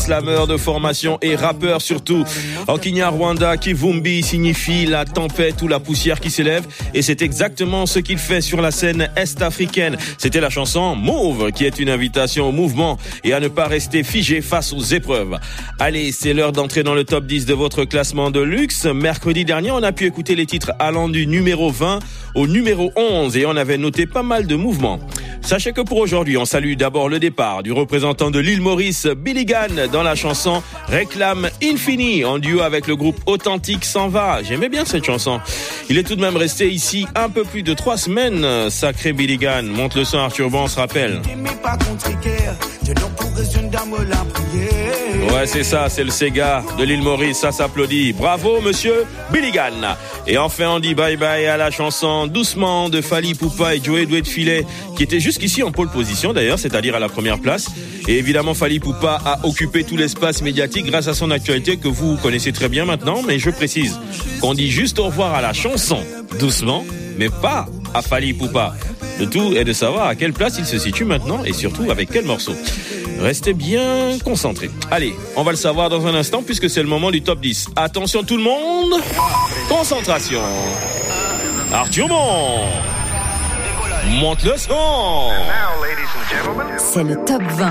slammer de formation et rappeur surtout. En Kinyarwanda, Kivumbi signifie la tempête ou la poussière qui s'élève et c'est exactement ce qu'il fait sur la scène est-africaine. C'était la chanson Move qui est une invitation au mouvement et à ne pas rester figé face aux épreuves. Allez, c'est l'heure d'entrer dans le top 10 de votre classement de luxe. Mercredi dernier, on a pu écouter les titres allant du numéro 20 au numéro 11 et on avait noté pas mal de mouvements. Sachez que pour aujourd'hui, on salue d'abord le départ du représentant de l'île Maurice, Billy Gunn, dans la chanson Réclame Infini, en duo avec le groupe Authentique S'en Va. J'aimais bien cette chanson. Il est tout de même resté ici un peu plus de 3 semaines, sacré Billy Gunn. Monte le son, Arthur Ban, on se rappelle. Ouais, c'est ça, c'est le Sega de l'île Maurice, ça s'applaudit. Bravo, monsieur Billy Gunn. Et enfin, on dit bye-bye à la chanson Doucement de Fally Ipupa et Joey Doué de Filet, qui était jusqu'ici en pole position d'ailleurs, c'est-à-dire à la première place. Et évidemment, Fally Ipupa a occupé tout l'espace médiatique grâce à son actualité que vous connaissez très bien maintenant, mais je précise qu'on dit juste au revoir à la chanson Doucement, mais pas à Fally Ipupa. Le tout est de savoir à quelle place il se situe maintenant et surtout avec quel morceau. Restez bien concentrés. Allez, on va le savoir dans un instant puisque c'est le moment du top 10. Attention tout le monde, concentration. Arthur Bon, monte le son. C'est le top 20.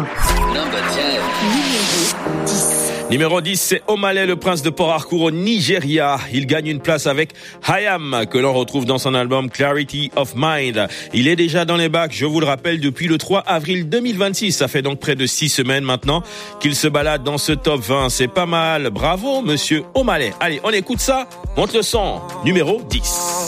Numéro 10, c'est Omale, le prince de Port Harcourt au Nigeria. Il gagne une place avec Hayam, que l'on retrouve dans son album Clarity of Mind. Il est déjà dans les bacs, je vous le rappelle, depuis le 3 avril 2026. Ça fait donc près de 6 semaines maintenant qu'il se balade dans ce top 20. C'est pas mal. Bravo, monsieur Omale. Allez, on écoute ça. Monte le son. Numéro 10.